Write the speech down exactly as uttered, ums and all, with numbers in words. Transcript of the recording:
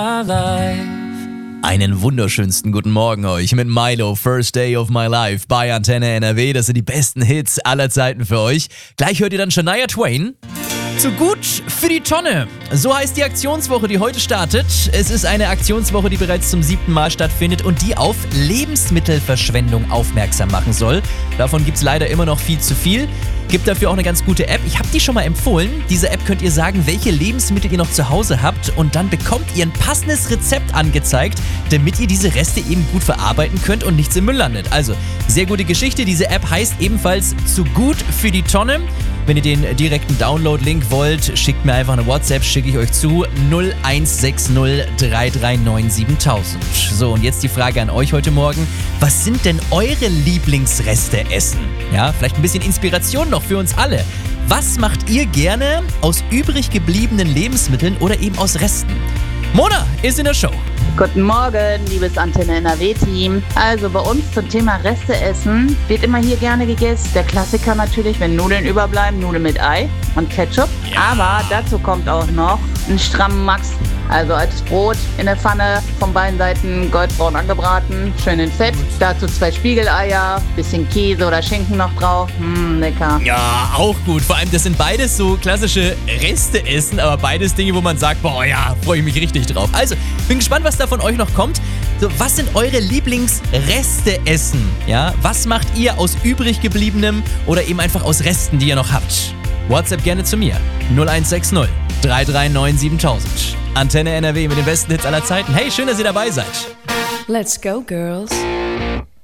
Einen wunderschönsten guten Morgen euch mit Milo, First Day of My Life bei Antenne N R W. Das sind die besten Hits aller Zeiten für euch. Gleich hört ihr dann Shania Twain. Zu gut für die Tonne. So heißt die Aktionswoche, die heute startet. Es ist eine Aktionswoche, die bereits zum siebten Mal stattfindet und die auf Lebensmittelverschwendung aufmerksam machen soll. Davon gibt es leider immer noch viel zu viel. Gibt dafür auch eine ganz gute App. Ich habe die schon mal empfohlen. Diese App könnt ihr sagen, welche Lebensmittel ihr noch zu Hause habt und dann bekommt ihr ein passendes Rezept angezeigt, damit ihr diese Reste eben gut verarbeiten könnt und nichts im Müll landet. Also, sehr gute Geschichte. Diese App heißt ebenfalls Zu gut für die Tonne. Wenn ihr den direkten Download-Link wollt, schickt mir einfach eine WhatsApp, schicke ich euch zu null eins sechs null drei drei neun siebentausend. So, und jetzt die Frage an euch heute Morgen. Was sind denn eure Lieblingsreste essen? Ja, vielleicht ein bisschen Inspiration noch für uns alle. Was macht ihr gerne aus übrig gebliebenen Lebensmitteln oder eben aus Resten? Mona ist in der Show. Guten Morgen, liebes Antenne N R W-Team. Also bei uns zum Thema Reste essen wird immer hier gerne gegessen. Der Klassiker natürlich, wenn Nudeln überbleiben, Nudeln mit Ei und Ketchup. Ja. Aber dazu kommt auch noch ein strammen Max. Also als Brot in der Pfanne, von beiden Seiten goldbraun angebraten, schön in Fett. Dazu zwei Spiegeleier, bisschen Käse oder Schinken noch drauf. Mmh, lecker. Ja, auch gut. Vor allem, das sind beides so klassische Reste-Essen, aber beides Dinge, wo man sagt, boah ja, freue ich mich richtig drauf. Also, bin gespannt, was da von euch noch kommt. So, was sind eure Lieblingsreste-Essen? Ja, was macht ihr aus übrig gebliebenem oder eben einfach aus Resten, die ihr noch habt? WhatsApp gerne zu mir. null eins sechs null drei drei neun siebentausend. Antenne N R W mit den besten Hits aller Zeiten. Hey, schön, dass ihr dabei seid. Let's go, girls.